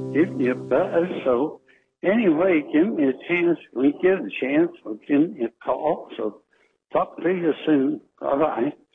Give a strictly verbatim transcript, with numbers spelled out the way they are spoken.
give me a buzz. So anyway, give me a chance. We get a chance. Or give me a call. So talk to you soon. Bye bye.